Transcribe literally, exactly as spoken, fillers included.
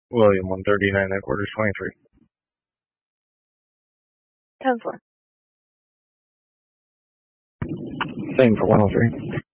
William, one thirty-nine and quarters, twenty-three. ten four. Same for one oh three.